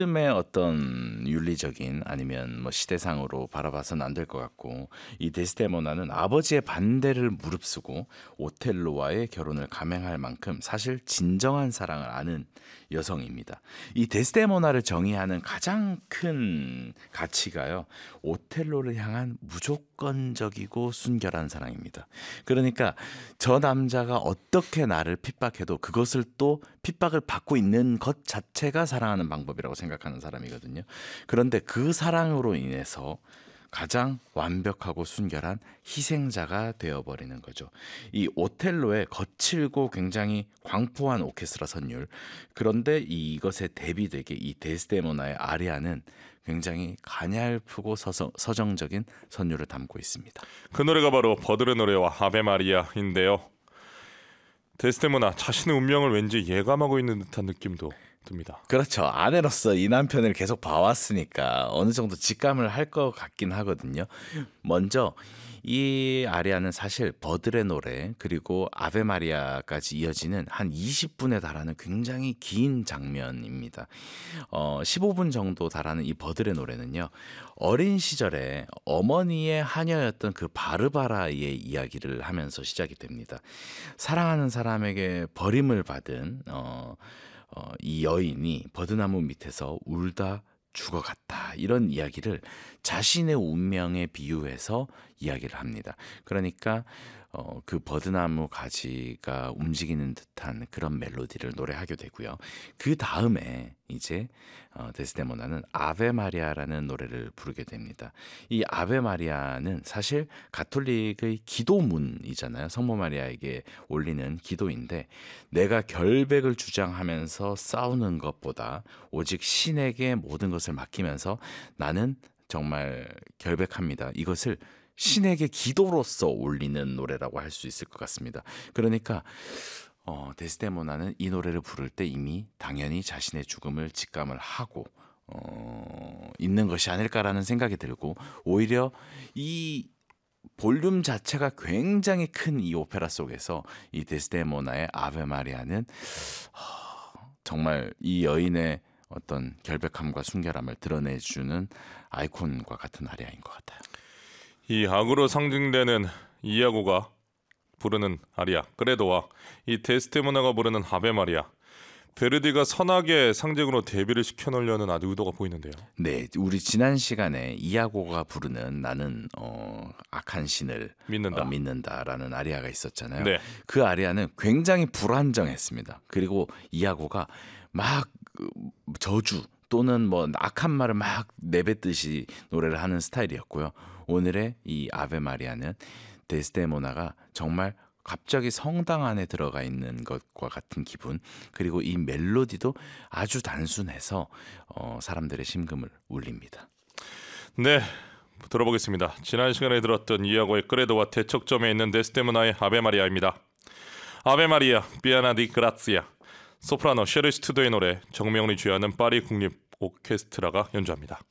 의 어떤 윤리적인 아니면 뭐 시대상으로 바라봐서는 안 될 것 같고, 이 데스데모나는 아버지의 반대를 무릅쓰고 오텔로와의 결혼을 감행할 만큼 사실 진정한 사랑을 아는 여성입니다. 이 데스데모나를 정의하는 가장 큰 가치가요, 오텔로를 향한 무조건적이고 순결한 사랑입니다. 그러니까 저 남자가 어떻게 나를 핍박해도 그것을 또 핍박을 받고 있는 것 자체가 사랑하는 방법이라고 생각하는 사람이거든요. 그런데 그 사랑으로 인해서 가장 완벽하고 순결한 희생자가 되어버리는 거죠. 이 오텔로의 거칠고 굉장히 광포한 오케스트라 선율, 그런데 이것에 대비되게 이 데스데모나의 아리아는 굉장히 가냘프고 서정적인 선율을 담고 있습니다. 그 노래가 바로 버들의 노래와 아베 마리아인데요. 데스데모나 자신의 운명을 왠지 예감하고 있는 듯한 느낌도 듭니다. 그렇죠. 아내로서 이 남편을 계속 봐왔으니까 어느 정도 직감을 할 것 같긴 하거든요. 먼저 이 아리아는 사실 버들의 노래 그리고 아베 마리아까지 이어지는 한 20분에 달하는 굉장히 긴 장면입니다. 15분 정도 달하는 이 버들의 노래는요, 어린 시절에 어머니의 하녀였던 그 바르바라의 이야기를 하면서 시작이 됩니다. 사랑하는 사람에게 버림을 받은 이 여인이 버드나무 밑에서 울다 죽어갔다, 이런 이야기를 자신의 운명에 비유해서 이야기를 합니다. 그러니까 그 버드나무 가지가 움직이는 듯한 그런 멜로디를 노래하게 되고요. 그 다음에 이제 데스데모나는 아베 마리아라는 노래를 부르게 됩니다. 이 아베 마리아는 사실 가톨릭의 기도문이잖아요. 성모 마리아에게 올리는 기도인데, 내가 결백을 주장하면서 싸우는 것보다 오직 신에게 모든 것을 맡기면서 나는 정말 결백합니다, 이것을 신에게 기도로서 올리는 노래라고 할 수 있을 것 같습니다. 그러니까 데스데모나는 이 노래를 부를 때 이미 당연히 자신의 죽음을 직감을 하고 있는 것이 아닐까라는 생각이 들고, 오히려 이 볼륨 자체가 굉장히 큰 이 오페라 속에서 이 데스데모나의 아베 마리아는 정말 이 여인의 어떤 결백함과 순결함을 드러내주는 아이콘과 같은 아리아인 것 같아요. 이 악으로 상징되는 이아고가 부르는 아리아 그레도와 이 데스데모나가 부르는 아베 마리아, 베르디가 선악의 상징으로 대비를 시켜놓으려는 아주 의도가 보이는데요. 네, 우리 지난 시간에 이아고가 부르는 나는 악한 신을 믿는다라는 아리아가 있었잖아요. 네. 그 아리아는 굉장히 불안정했습니다. 그리고 이아고가 막 저주 또는 뭐 악한 말을 막 내뱉듯이 노래를 하는 스타일이었고요. 오늘의 이 아베 마리아는 데스데모나가 정말 갑자기 성당 안에 들어가 있는 것과 같은 기분, 그리고 이 멜로디도 아주 단순해서 사람들의 심금을 울립니다. 네, 들어보겠습니다. 지난 시간에 들었던 이아고의 크레도와 대척점에 있는 데스데모나의 아베 마리아입니다. 아베 마리아 비아나 디 그라치아, 소프라노 셰르 스투도의 노래, 정명리 주연은 파리 국립 오케스트라가 연주합니다.